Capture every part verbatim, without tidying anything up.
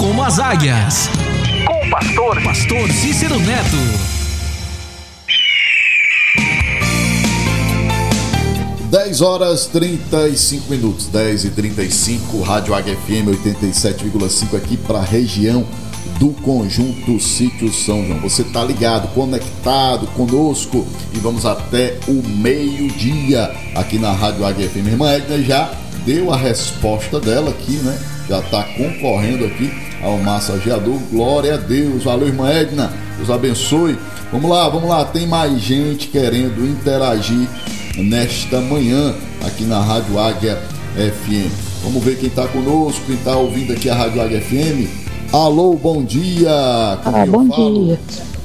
Como as águias. Com o pastor, pastor Cícero Neto. dez horas e trinta e cinco minutos, dez e trinta e cinco, Rádio Águia F M oitenta e sete vírgula cinco aqui para a região do Conjunto Sítio São João. Você tá ligado, conectado conosco e vamos até o meio-dia aqui na Rádio Águia F M. Minha irmã Edna já deu a resposta dela aqui, né? Já tá concorrendo aqui ao massageador. Glória a Deus. Valeu, irmã Edna. Deus abençoe. Vamos lá, vamos lá. Tem mais gente querendo interagir nesta manhã aqui na Rádio Águia F M. Vamos ver quem está conosco, quem está ouvindo aqui a Rádio Águia F M. Alô, bom dia. Como ah, bom falo? dia.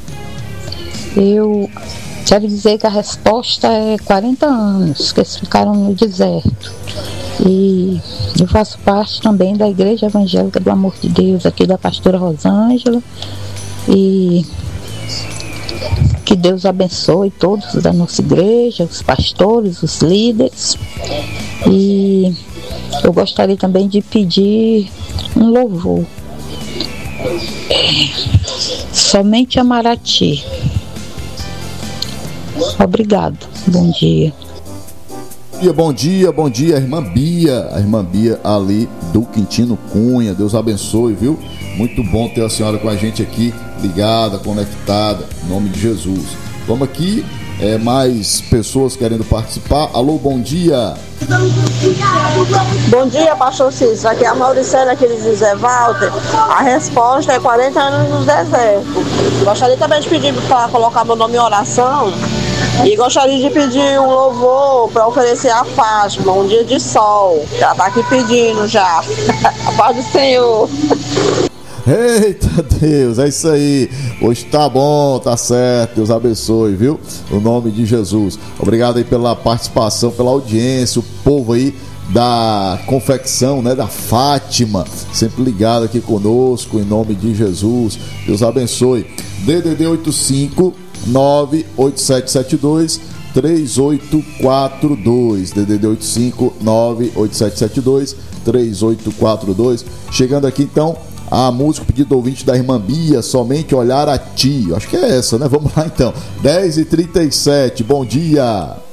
Eu quero dizer que a resposta é quarenta anos que eles ficaram no deserto. E eu faço parte também da Igreja Evangélica do Amor de Deus, aqui da pastora Rosângela. E que Deus abençoe todos da nossa igreja, os pastores, os líderes. E eu gostaria também de pedir um louvor. É, somente amar a Ti. Obrigado. Bom dia. Bom dia, bom dia, a irmã Bia, a irmã Bia ali do Quintino Cunha. Deus abençoe, viu? Muito bom ter a senhora com a gente aqui, ligada, conectada, em nome de Jesus. Vamos aqui, é, mais pessoas querendo participar. Alô, bom dia. Bom dia, pastor Cícero. Aqui é a Mauricélia, aqui de José Walter. A resposta é quarenta anos no deserto. Gostaria também de pedir para colocar meu nome em oração. E gostaria de pedir um louvor para oferecer a Fátima, um dia de sol. Já está aqui pedindo já. A paz do Senhor. Eita Deus, é isso aí. Hoje tá bom, tá certo. Deus abençoe, viu? O nome de Jesus. Obrigado aí pela participação, pela audiência, o povo aí da confecção, né, da Fátima, sempre ligado aqui conosco, em nome de Jesus. Deus abençoe. D D D oitenta e cinco, nove oito sete sete dois, três oito quatro dois. D D D oitenta e cinco, nove oito sete sete dois, três oito quatro dois. Chegando aqui então a música, pedido do ouvinte da irmã Bia, Somente Olhar a Ti. Acho que é essa, né? Vamos lá então. dez e trinta e sete, bom dia.